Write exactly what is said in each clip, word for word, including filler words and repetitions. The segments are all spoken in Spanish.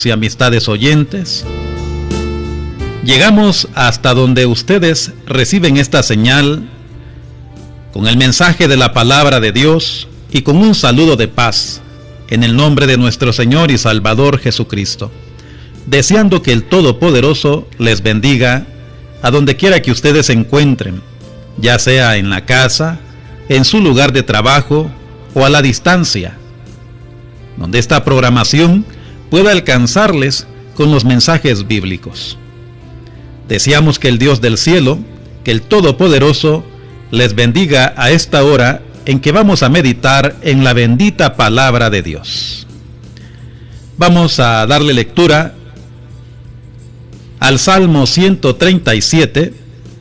y amistades oyentes, llegamos hasta donde ustedes reciben esta señal con el mensaje de la palabra de Dios y con un saludo de paz en el nombre de nuestro Señor y Salvador Jesucristo, deseando que el Todopoderoso les bendiga a donde quiera que ustedes se encuentren, ya sea en la casa, en su lugar de trabajo o a la distancia, donde esta programación pueda alcanzarles con los mensajes bíblicos. Deseamos que el Dios del cielo, que el Todopoderoso, les bendiga a esta hora en que vamos a meditar en la bendita palabra de Dios. Vamos a darle lectura al Salmo ciento treinta y siete,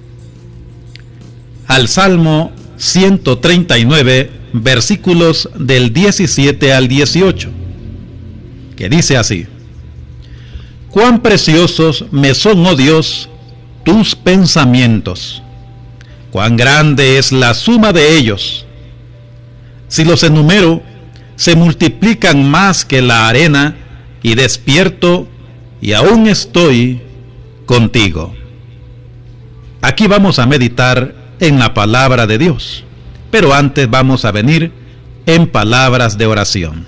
al Salmo ciento treinta y nueve, versículos del diecisiete al dieciocho, que dice así: Cuán preciosos me son, oh Dios, tus pensamientos, cuán grande es la suma de ellos. Si los enumero, se multiplican más que la arena, y despierto, y aún estoy contigo. Aquí vamos a meditar en la palabra de Dios, pero antes vamos a venir en palabras de oración.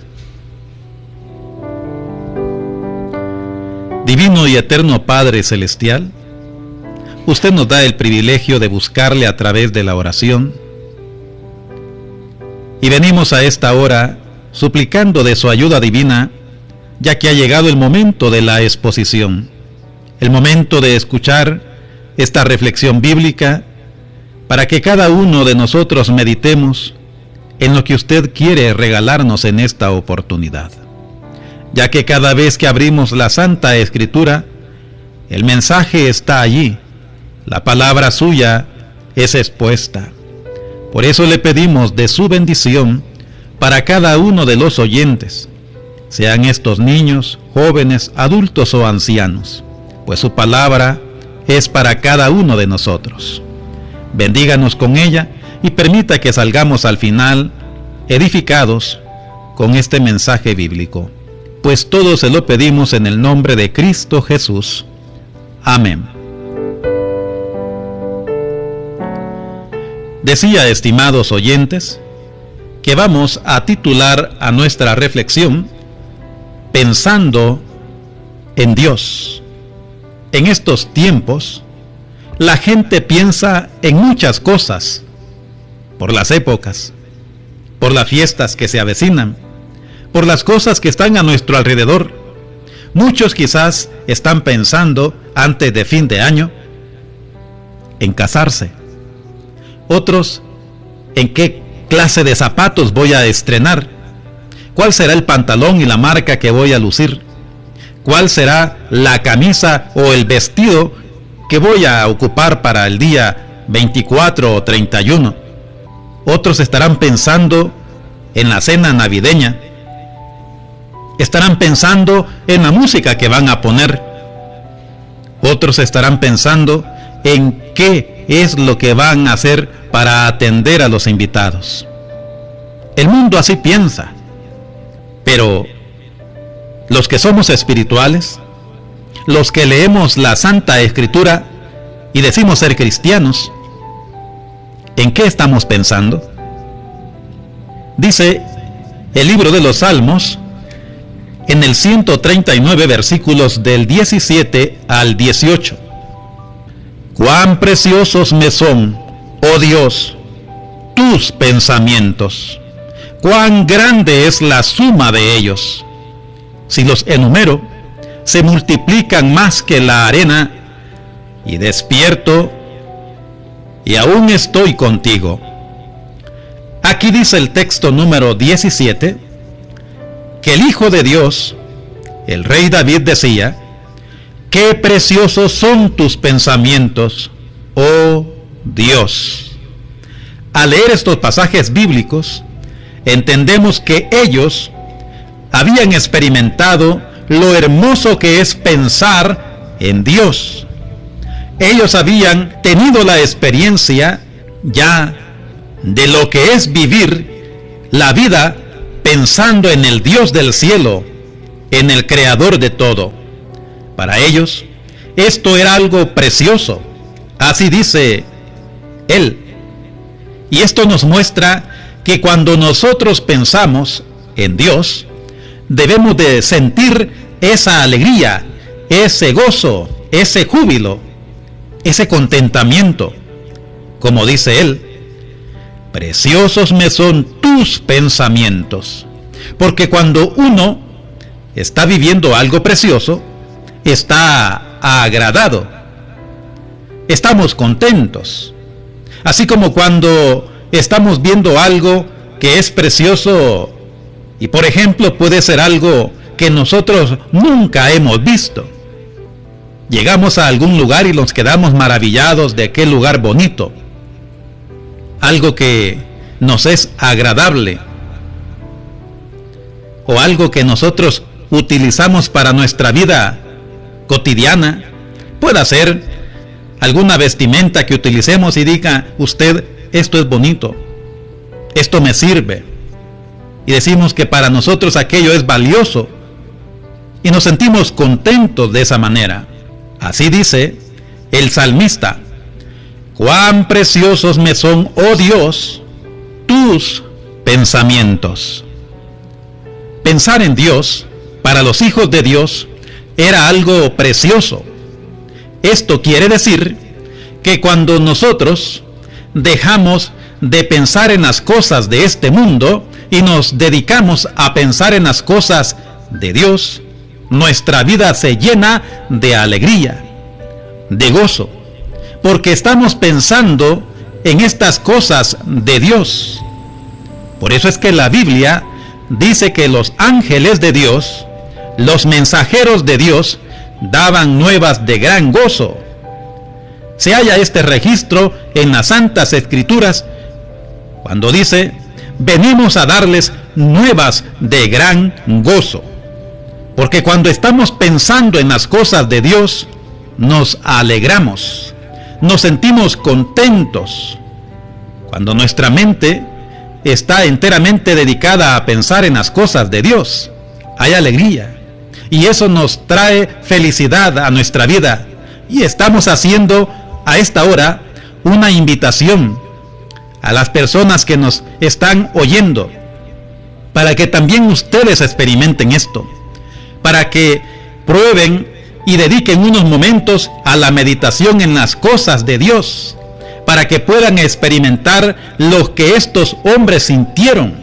Divino y eterno Padre Celestial, usted nos da el privilegio de buscarle a través de la oración, y venimos a esta hora suplicando de su ayuda divina, ya que ha llegado el momento de la exposición, el momento de escuchar esta reflexión bíblica, para que cada uno de nosotros meditemos en lo que usted quiere regalarnos en esta oportunidad, ya que cada vez que abrimos la Santa Escritura, el mensaje está allí, la palabra suya es expuesta. Por eso le pedimos de su bendición para cada uno de los oyentes, sean estos niños, jóvenes, adultos o ancianos, pues su palabra es para cada uno de nosotros. Bendíganos con ella y permita que salgamos al final edificados con este mensaje bíblico, pues todo se lo pedimos en el nombre de Cristo Jesús. Amén. Decía, estimados oyentes, que vamos a titular a nuestra reflexión Pensando en Dios. En estos tiempos, la gente piensa en muchas cosas, por las épocas, por las fiestas que se avecinan, por las cosas que están a nuestro alrededor. Muchos quizás están pensando antes de fin de año en casarse. Otros en qué clase de zapatos voy a estrenar, cuál será el pantalón y la marca que voy a lucir, cuál será la camisa o el vestido que voy a ocupar para el día veinticuatro o treinta y uno. Otros estarán pensando en la cena navideña, estarán pensando en la música que van a poner. Otros estarán pensando en qué es lo que van a hacer para atender a los invitados. El mundo así piensa, pero los que somos espirituales, los que leemos la Santa Escritura y decimos ser cristianos, ¿en qué estamos pensando? Dice el libro de los Salmos, en el ciento treinta y nueve, versículos del diecisiete al dieciocho. Cuán preciosos me son, oh Dios, tus pensamientos, cuán grande es la suma de ellos. Si los enumero, se multiplican más que la arena, y despierto, y aún estoy contigo. Aquí dice el texto número diecisiete, que el Hijo de Dios, el Rey David, decía: qué preciosos son tus pensamientos, oh Dios. Al leer estos pasajes bíblicos, entendemos que ellos habían experimentado lo hermoso que es pensar en Dios. Ellos habían tenido la experiencia ya de lo que es vivir la vida pensando en el Dios del cielo, en el Creador de todo. Para ellos, esto era algo precioso. Así dice él. Y esto nos muestra que cuando nosotros pensamos en Dios, debemos de sentir esa alegría, ese gozo, ese júbilo, ese contentamiento. Como dice él, preciosos me son tus pensamientos. Porque cuando uno está viviendo algo precioso, está agradado, estamos contentos. Así como cuando estamos viendo algo que es precioso y, por ejemplo, puede ser algo que nosotros nunca hemos visto. Llegamos a algún lugar y nos quedamos maravillados de aquel lugar bonito, algo que nos es agradable, o algo que nosotros utilizamos para nuestra vida cotidiana. Puede ser alguna vestimenta que utilicemos y diga usted, esto es bonito, esto me sirve, y decimos que para nosotros aquello es valioso y nos sentimos contentos de esa manera. Así dice el salmista: cuán preciosos me son, oh Dios, tus pensamientos. Pensar en Dios para los hijos de Dios era algo precioso. Esto quiere decir que cuando nosotros dejamos de pensar en las cosas de este mundo y nos dedicamos a pensar en las cosas de Dios, nuestra vida se llena de alegría, de gozo, porque estamos pensando en estas cosas de Dios. Por eso es que la Biblia dice que los ángeles de Dios, los mensajeros de Dios, daban nuevas de gran gozo. Se halla este registro en las Santas Escrituras cuando dice: venimos a darles nuevas de gran gozo. Porque cuando estamos pensando en las cosas de Dios, nos alegramos, nos sentimos contentos. Cuando nuestra mente está enteramente dedicada a pensar en las cosas de Dios, hay alegría, y eso nos trae felicidad a nuestra vida. Y estamos haciendo a esta hora una invitación a las personas que nos están oyendo, para que también ustedes experimenten esto, para que prueben y dediquen unos momentos a la meditación en las cosas de Dios, para que puedan experimentar lo que estos hombres sintieron,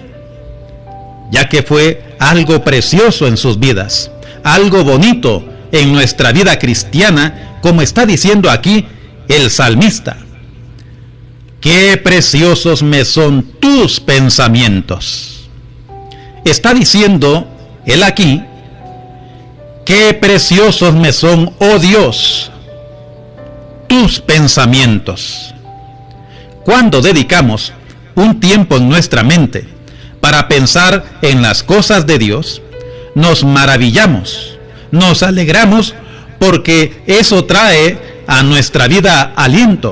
ya que fue algo precioso en sus vidas, algo bonito en nuestra vida cristiana, como está diciendo aquí el salmista. Qué preciosos me son tus pensamientos. Está diciendo él aquí: qué preciosos me son, oh Dios, tus pensamientos. Cuando dedicamos un tiempo en nuestra mente para pensar en las cosas de Dios, nos maravillamos, nos alegramos, porque eso trae a nuestra vida aliento,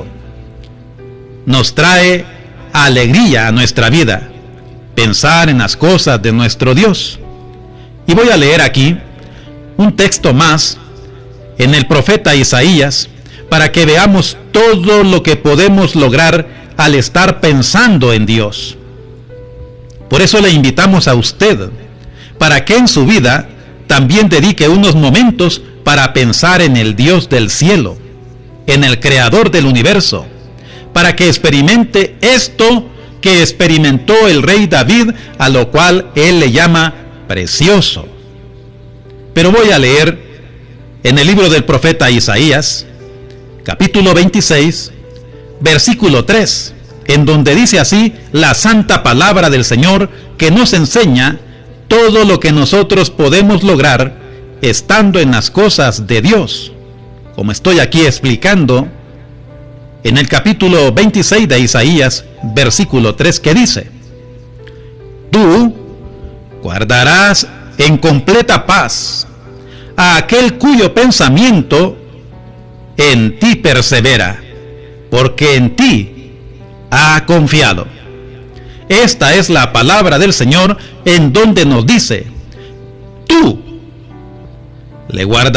nos trae alegría a nuestra vida, pensar en las cosas de nuestro Dios. Y voy a leer aquí un texto más en el profeta Isaías, para que veamos todo lo que podemos lograr al estar pensando en Dios. Por eso le invitamos a usted, para que en su vida también dedique unos momentos para pensar en el Dios del cielo, en el Creador del universo, para que experimente esto que experimentó el rey David, a lo cual él le llama precioso. Pero voy a leer en el libro del profeta Isaías, capítulo veintiséis, versículo tres, en donde dice así la santa palabra del Señor, que nos enseña todo lo que nosotros podemos lograr estando en las cosas de Dios, como estoy aquí explicando en el capítulo veintiséis de Isaías, versículo tres, que dice: tú guardarás en completa paz a aquel cuyo pensamiento en ti persevera, porque en ti ha confiado. Esta es la palabra del Señor, en donde nos dice: tú le guarda